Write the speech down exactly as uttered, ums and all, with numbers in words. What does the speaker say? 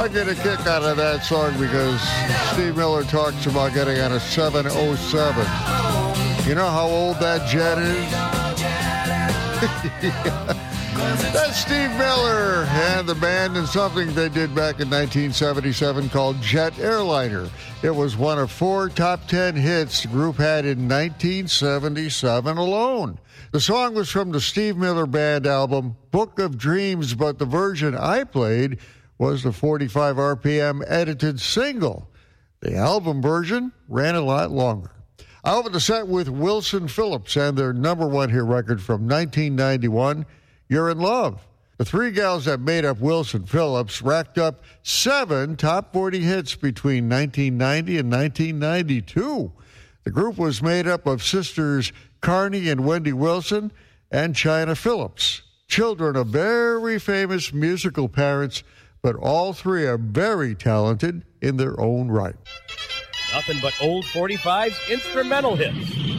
I get a kick out of that song because Steve Miller talks about getting on a seven oh seven. You know how old that jet is? Yeah. That's Steve Miller and the band and something they did back in nineteen seventy-seven called Jet Airliner. It was one of four top ten hits the group had in nineteen seventy-seven alone. The song was from the Steve Miller Band album Book of Dreams, but the version I played was the forty-five R P M edited single. The album version ran a lot longer. I opened the set with Wilson Phillips and their number one hit record from nineteen ninety-one, You're in Love. The three gals that made up Wilson Phillips racked up seven top forty hits between nineteen ninety and nineteen ninety-two. The group was made up of sisters Carney and Wendy Wilson and China Phillips, children of very famous musical parents, but all three are very talented in their own right. Nothing but old forty-fives instrumental hits.